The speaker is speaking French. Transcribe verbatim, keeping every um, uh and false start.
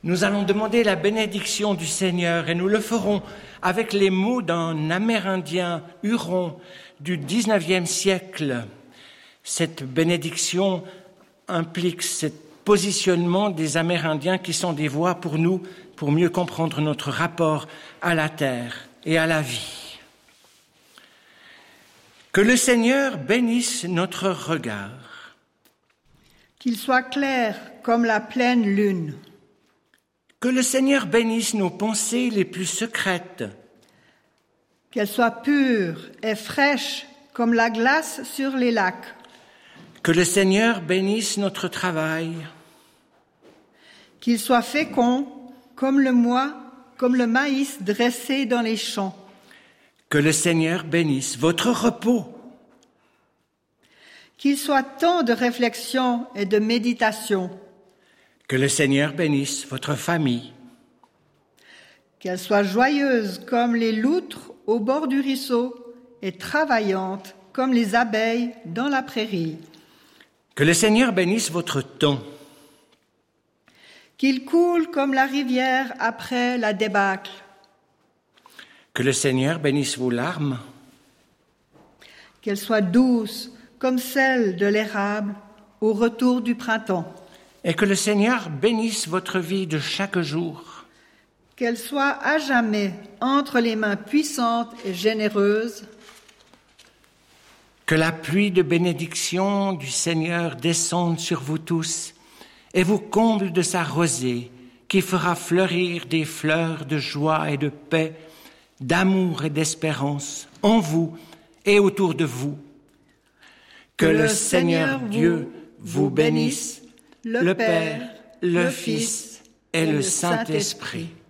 nous allons demander la bénédiction du Seigneur et nous le ferons avec les mots d'un Amérindien Huron du dix-neuvième siècle. Cette bénédiction implique ce positionnement des Amérindiens qui sont des voix pour nous, pour mieux comprendre notre rapport à la terre et à la vie. Que le Seigneur bénisse notre regard. Qu'il soit clair comme la pleine lune. Que le Seigneur bénisse nos pensées les plus secrètes. Qu'elles soient pures et fraîches comme la glace sur les lacs. Que le Seigneur bénisse notre travail. Qu'il soit fécond comme le mois, comme le maïs dressé dans les champs. Que le Seigneur bénisse votre repos. Qu'il soit temps de réflexion et de méditation. Que le Seigneur bénisse votre famille. Qu'elle soit joyeuse comme les loutres au bord du ruisseau et travaillante comme les abeilles dans la prairie. Que le Seigneur bénisse votre temps. Qu'il coule comme la rivière après la débâcle. Que le Seigneur bénisse vos larmes. Qu'elles soient douces comme celles de l'érable au retour du printemps. Et que le Seigneur bénisse votre vie de chaque jour. Qu'elle soit à jamais entre les mains puissantes et généreuses. Que la pluie de bénédiction du Seigneur descende sur vous tous et vous comble de sa rosée qui fera fleurir des fleurs de joie et de paix, d'amour et d'espérance en vous et autour de vous. Que, que le Seigneur Dieu vous bénisse, le Père, le Fils et le Saint-Esprit.